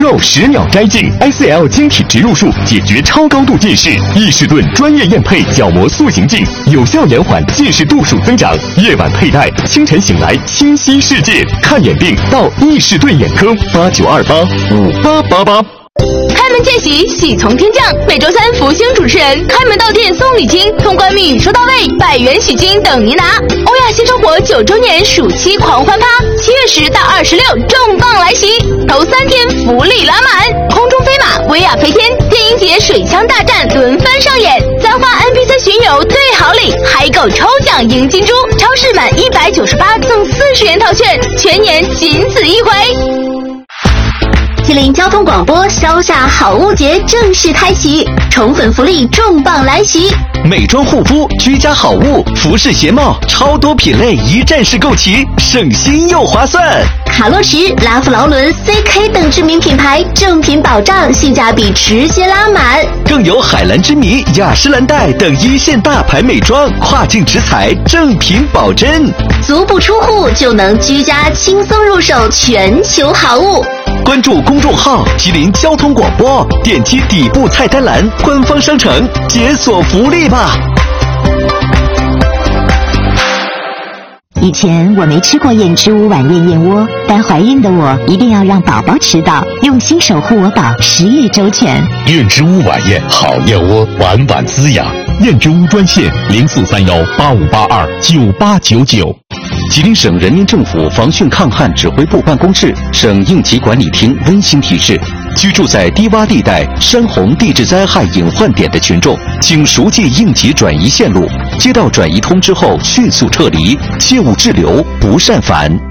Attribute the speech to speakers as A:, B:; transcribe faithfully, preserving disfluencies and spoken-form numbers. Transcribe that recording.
A: 肉十秒摘净 ，S L 晶体植入术解决超高度近视。易士顿专业验配角膜塑形镜，有效延缓近视度数增长。夜晚佩戴，清晨醒来清晰世界。看眼病到易士顿眼科，八九二八五八八八。
B: 开门见喜，喜从天降。每周三，福星主持人开门到店送礼金，通关密语收到位，百元喜金等您拿。欧亚新生活九周年暑期狂欢趴，七月十到二十六重磅来袭，头三天福利拉满，空中飞马、威亚飞天、电音节水枪大战轮番上演，簪花 N P C 巡游最好礼，海狗抽奖赢金猪，超市满一百九十八送四十元套券，全年仅此一回。吉林交通广播消夏好物节正式开启，宠粉福利重磅来袭，
C: 美妆护肤、居家好物、服饰鞋帽，超多品类一站式购齐，省心又划算。
B: 卡洛驰、拉夫劳伦、C K 等知名品牌正品保障，性价比直接拉满。
C: 更有海蓝之谜、雅诗兰黛等一线大牌美妆，跨境直采，正品保真。
B: 足不出户就能居家轻松入手全球好物。
C: 关注公众号吉林交通广播，点击底部菜单栏官方商城解锁福利吧。
D: 以前我没吃过燕之屋晚宴燕窝，但怀孕的我一定要让宝宝吃到，用心守护我宝，食欲周全。
E: 燕之屋晚宴好燕窝，晚晚滋养。燕之屋专线零四三幺八五八二九八九九。
C: 吉林省人民政府防汛抗旱指挥部办公室、省应急管理厅温馨提示：居住在低洼地带、山洪地质灾害隐患点的群众，请熟记应急转移线路，接到转移通知后迅速撤离，切勿滞留，不擅返。